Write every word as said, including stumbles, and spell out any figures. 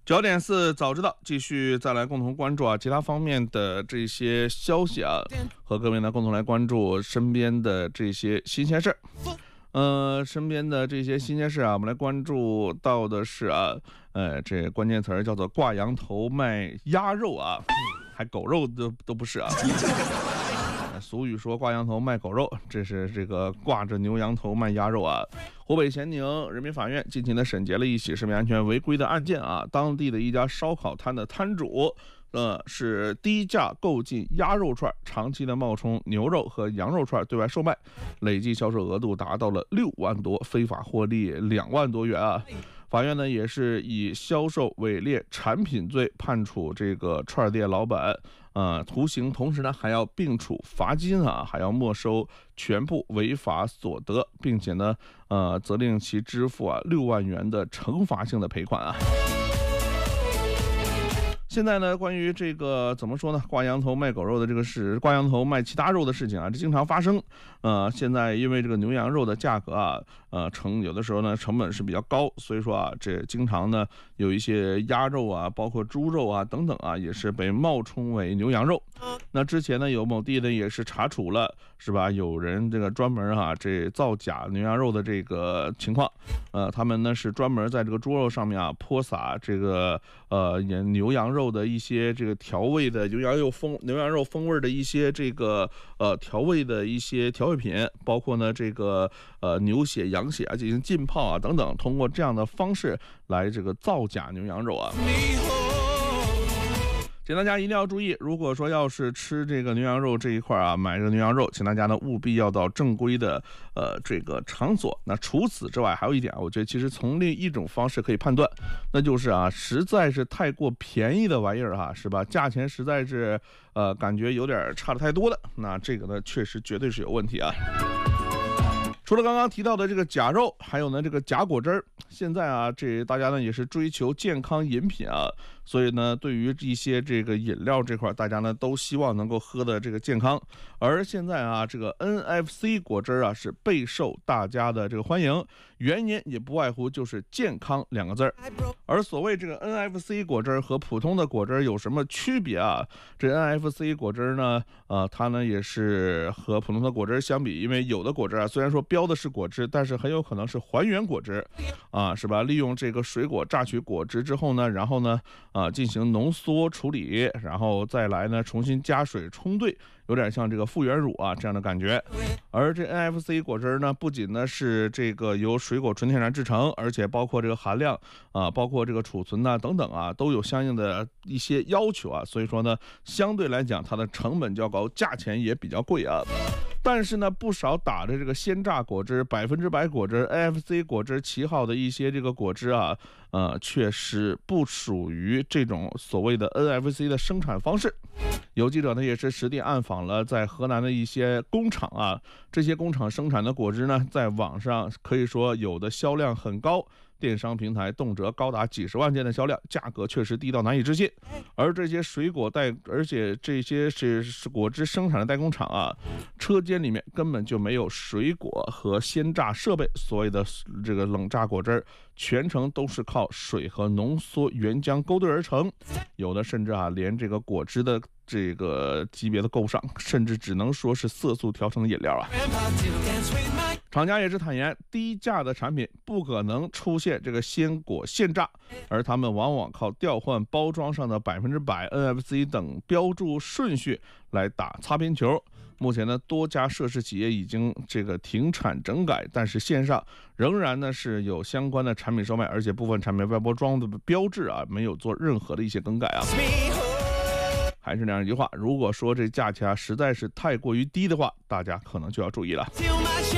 九点四早知道，继续再来共同关注啊其他方面的这些消息啊，和各位呢共同来关注身边的这些新鲜事儿。呃，身边的这些新鲜事啊，我们来关注到的是啊，呃，这关键词儿叫做挂羊头卖鸭肉啊，还狗肉都都不是啊。俗语说挂羊头卖狗肉，这是这个挂着牛羊头卖鸭肉啊。湖北咸宁人民法院近期呢审结了一起食品安全违规的案件啊，当地的一家烧烤摊的摊主呃，是低价购进鸭肉串，长期的冒充牛肉和羊肉串对外售卖，累计销售额度达到了六万多，非法获利两万多元啊。法院呢也是以销售伪劣产品罪判处这个串店老板呃徒刑，同时呢还要并处罚金啊，还要没收全部违法所得，并且呢呃责令其支付啊六万元的惩罚性的赔款啊。现在呢，关于这个怎么说呢，挂羊头卖狗肉的这个事，挂羊头卖其他肉的事情啊，这经常发生。呃，现在因为这个牛羊肉的价格啊，呃，成有的时候呢成本是比较高，所以说啊，这经常呢有一些鸭肉啊，包括猪肉啊等等啊，也是被冒充为牛羊肉。那之前呢，有某地呢也是查处了，是吧？有人这个专门啊这造假牛羊肉的这个情况，呃，他们呢是专门在这个猪肉上面啊泼洒这个呃牛羊肉。肉的一些这个调味的牛羊肉风牛羊肉风味的一些这个呃调味的一些调味品，包括呢这个呃牛血羊血啊进行浸泡啊等等，通过这样的方式来这个造假牛羊肉啊。请大家一定要注意，如果说要是吃这个牛羊肉这一块啊，买这个牛羊肉，请大家呢务必要到正规的呃这个场所。那除此之外，还有一点啊，我觉得其实从另一种方式可以判断，那就是啊，实在是太过便宜的玩意儿哈，是吧？价钱实在是呃感觉有点差的太多了，那这个呢确实绝对是有问题啊。除了刚刚提到的这个假肉，还有呢这个假果汁儿，现在啊这大家呢也是追求健康饮品啊，所以呢对于一些这个饮料这块，大家呢都希望能够喝的这个健康。而现在啊这个 N F C 果汁啊是备受大家的这个欢迎，原因也不外乎就是健康两个字儿。而所谓这个 N F C 果汁和普通的果汁有什么区别啊？这 N F C 果汁呢，呃它呢也是和普通的果汁相比，因为有的果汁啊虽然说标标的是果汁，但是很有可能是还原果汁啊，是吧？利用这个水果榨取果汁之后呢，然后呢啊进行浓缩处理，然后再来呢重新加水冲兑，有点像这个复原乳啊这样的感觉。而这 N F C 果汁呢，不仅呢是这个由水果纯天然制成，而且包括这个含量啊，包括这个储存呐、啊、等等啊，都有相应的一些要求啊，所以说呢，相对来讲它的成本较高，价钱也比较贵啊。但是呢，不少打着这个鲜榨果汁、百分之百果汁、N F C 果汁旗号的一些这个果汁啊，呃，确实不属于这种所谓的 N F C 的生产方式。有记者呢也是实地暗访了在河南的一些工厂啊，这些工厂生产的果汁呢，在网上可以说有的销量很高。电商平台动辄高达几十万件的销量，价格确实低到难以置信。而这些水果代，而且这些是果汁生产的代工厂啊，车间里面根本就没有水果和鲜榨设备，所谓的这个冷榨果汁全程都是靠水和浓缩原浆勾兑而成，有的甚至啊连这个果汁的这个级别都够不上，甚至只能说是色素调成的饮料啊。厂家也是坦言，低价的产品不可能出现这个鲜果现榨，而他们往往靠调换包装上的百分之百 N F C 等标注顺序来打擦边球。目前呢，多家涉事企业已经这个停产整改，但是线上仍然呢是有相关的产品售卖，而且部分产品外包装的标志啊没有做任何的一些更改啊。还是那样一句话，如果说这价钱啊实在是太过于低的话，大家可能就要注意了。